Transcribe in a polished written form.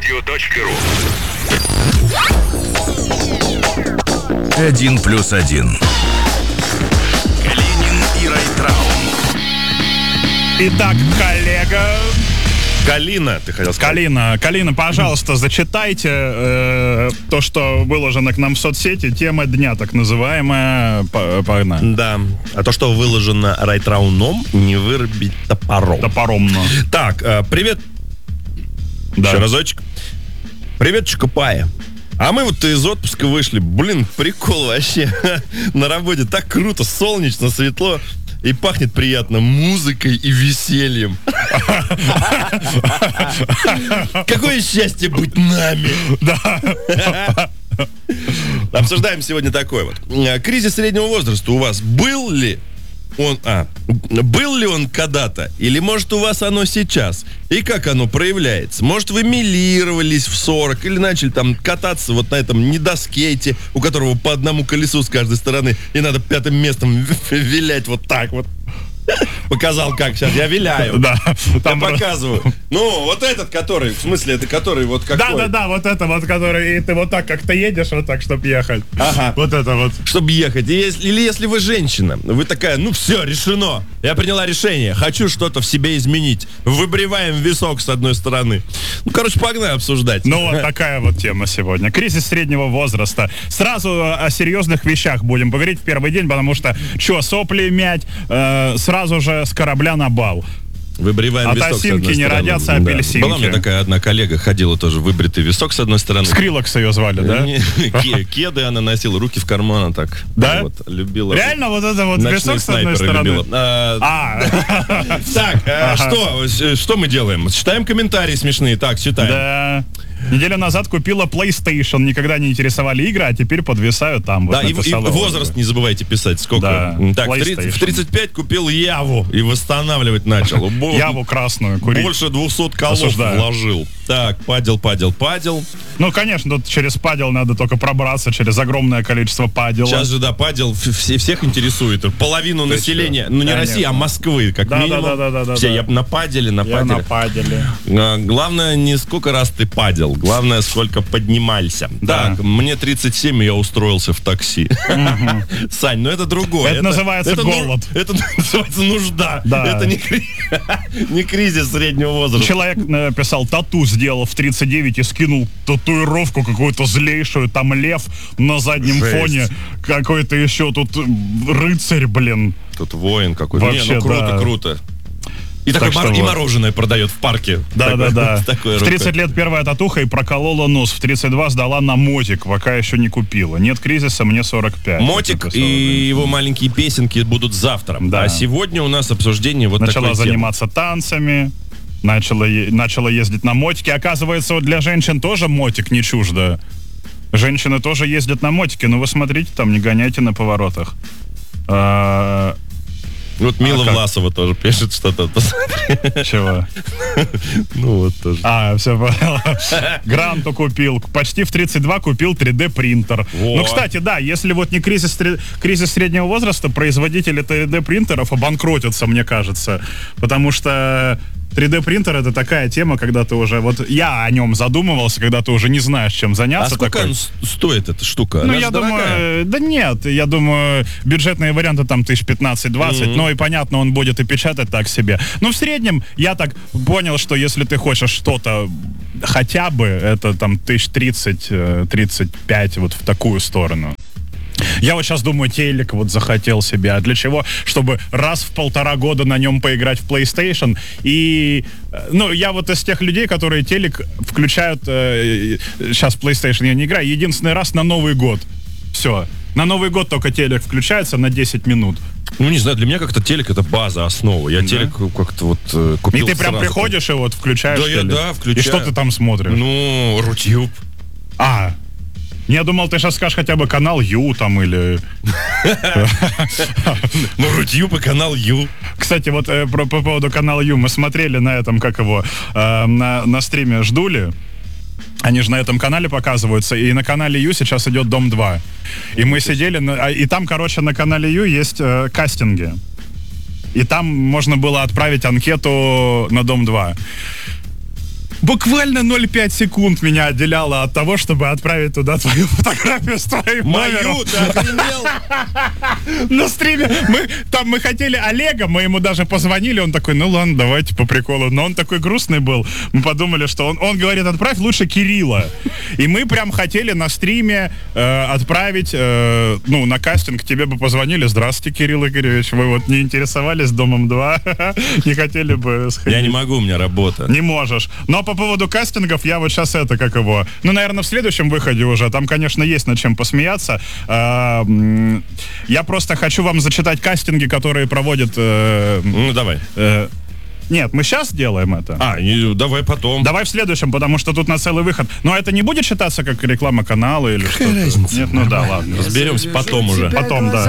MobileRadio.ru 1+1. Калинин и Райтрау. Итак, коллега... Калина, ты хотел сказать. Калина, пожалуйста, зачитайте то, что выложено к нам в соцсети. Тема дня, так называемая. Погнали. Да, а то, что выложено райтрауном, не вырубить топором. Топоромно. Так, привет. Да. Еще разочек. Привет, Чукопая. А мы вот из отпуска вышли. Блин, прикол вообще. На работе так круто, солнечно, светло. И пахнет приятно музыкой и весельем. Какое счастье быть нами. Да. Обсуждаем сегодня такой вот. Кризис среднего возраста у вас был ли он когда-то? Или, может, у вас оно сейчас? И как оно проявляется? Может, вы милировались в 40 или начали там кататься вот на этом недоскейте, у которого по одному колесу с каждой стороны, и надо пятым местом вилять вот так вот. Показал, как сейчас. Я виляю. Да. Там показываю. Ну, вот этот, который, в смысле, это который вот какой? Да, вот это вот, который, и ты вот так как-то едешь, вот так, чтобы ехать. Ага. Вот это вот. Чтобы ехать. Или если вы женщина, вы такая, ну все, решено. Я приняла решение. Хочу что-то в себе изменить. Выбриваем висок с одной стороны. Ну, короче, погнали обсуждать. Ну, вот такая вот тема сегодня. Кризис среднего возраста. Сразу о серьезных вещах будем говорить в первый день, потому что, сопли мять, сразу же с корабля на бал. Выбриваем висок с одной осинки не стороны. родятся, апельсинки. Была у меня такая одна коллега, ходила тоже выбритый висок с одной стороны. Скрилокс ее звали, да? Кеды она носила, руки в карман, так. Да? Вот, любила. Реально вот это вот Ночные висок с одной стороны? Так, что мы делаем? Читаем комментарии смешные. Так, читаем. Да. Неделю назад купила PlayStation, никогда не интересовали игры, а теперь подвисаю там. Да, и возраст не забывайте писать, сколько. Да, так, в 35 купил Яву и восстанавливать начал. Яву красную курить. Больше 200 колов вложил. Так, падел. Ну, конечно, тут через падел надо только пробраться, через огромное количество падела. Сейчас же, да, падел всех интересует. Половину населения, ну не России, а Москвы, как минимум. Да. Все, я на паделе. Главное, не сколько раз ты падел, главное, сколько поднимался. Да. Так, мне 37, и я устроился в такси. Сань, ну это другое. Это называется голод. Это называется нужда. Да. Это не кризис среднего возраста. Человек написал: тату сделал в 39 и скинул татуировку какую-то злейшую, там лев на заднем фоне, какой-то еще тут рыцарь, блин. Тут воин какой-то. Вообще, круто. И такой и мороженое продает в парке. Да. В 30 лет первая татуха и проколола нос. В 32 сдала на мотик, пока еще не купила. Нет кризиса, мне 45. Мотик и его маленькие песенки будут завтра. Да. А сегодня у нас обсуждение вот такой темы. Начала заниматься танцами, начала ездить на мотике. Оказывается, вот для женщин тоже мотик не чуждо. Женщины тоже ездят на мотике, но вы смотрите, там не гоняйте на поворотах. Вот Мила Власова тоже пишет что-то. Чего? Ну вот тоже. Все понял. Гранту купил. Почти в 32 купил 3D принтер. Ну, кстати, да, если вот не кризис среднего возраста, производители 3D принтеров обанкротятся, мне кажется. Потому что 3D принтер — это такая тема, когда ты уже, вот я о нем задумывался, когда ты уже не знаешь, чем заняться. А сколько стоит эта штука? Ну, я думаю, да нет, я думаю, бюджетные варианты там 15-20, но и понятно, он будет и печатать так себе. Но в среднем я так понял, что если ты хочешь что-то хотя бы, это там 1030-35 вот в такую сторону. Я вот сейчас думаю, телек вот захотел себе. А для чего? Чтобы раз в 1,5 года на нем поиграть в PlayStation. И, ну, я вот из тех людей, которые телек включают... сейчас в PlayStation я не играю. Единственный раз на Новый год. Все. На Новый год только телек включается на 10 минут. Ну, не знаю, для меня как-то телек — это база, основа. Я телек как-то вот купил. И ты прям приходишь и вот включаешь телек? Да, включаю. И что ты там смотришь? Ну, Рутюб. Я думал, ты сейчас скажешь хотя бы канал Ю там или... Ну, Рутюб и канал Ю. Кстати, вот по поводу канала Ю. Мы смотрели на этом, на стриме «Ждули». Они же на этом канале показываются, и на канале Ю сейчас идет «Дом 2». И мы сидели, и там, на канале Ю есть кастинги. И там можно было отправить анкету на «Дом 2». буквально 0,5 секунд меня отделяло от того, чтобы отправить туда твою фотографию с твоим номером. Мою, ты охренел? На стриме мы хотели Олега, мы ему даже позвонили, он такой, ну ладно, давайте по приколу. Но он такой грустный был. Мы подумали, что он говорит, отправь лучше Кирилла. И мы прям хотели на стриме отправить, на кастинг тебе бы позвонили. Здравствуйте, Кирилл Игоревич, вы вот не интересовались Домом 2? Не хотели бы сходить? Я не могу, у меня работа. Не можешь. Но по поводу кастингов, я вот сейчас наверное, в следующем выходе уже, там, конечно, есть над чем посмеяться. Я просто хочу вам зачитать кастинги, которые проводят... Ну, давай. Нет, мы сейчас делаем это. Давай потом. Давай в следующем, потому что тут на целый выход. Но это не будет считаться как реклама канала или что-то? разница? Нет, ну да, ладно. Разберемся потом уже. Потом, да.